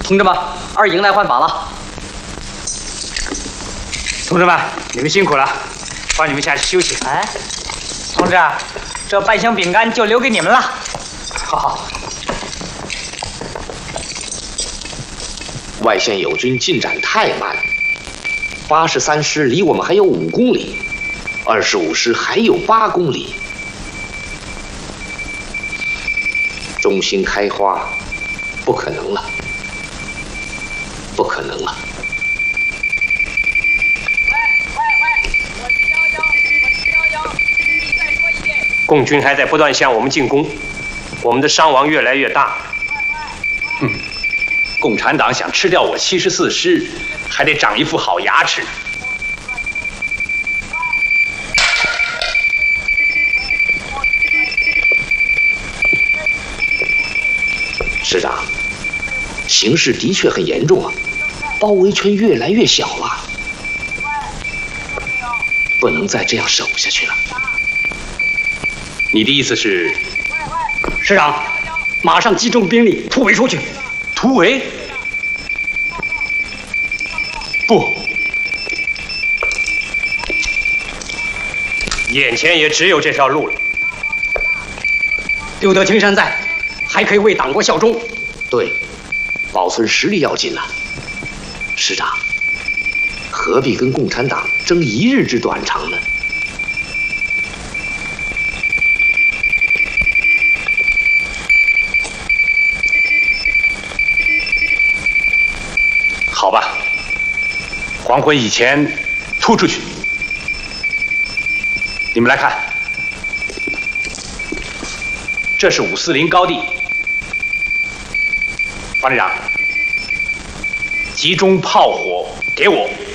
同志们，二营来换靶了。 同志们，你们辛苦了，放你们下去休息。 哎，同志，这半箱饼干就留给你们了。 好。 外线友军进展太慢，83师离我们还有5公里，25师还有8公里。中心开花，不可能了，不可能了。 共军还在不断向我们进攻，我们的伤亡越来越大。 共产党想吃掉我74师，还得长一副好牙齿。 师长，形势的确很严重啊，包围圈越来越小了，不能再这样守下去了。 你的意思是？ 师长，马上集中兵力突围出去。 突围？不， 眼前也只有这条路了。 留得青山在，还可以为党国效忠。 对，保存实力要紧呐。师长，何必跟共产党争1日之短长呢？ 好吧，黄昏以前突出去。你们来看，这是540高地。方队长，集中炮火给我。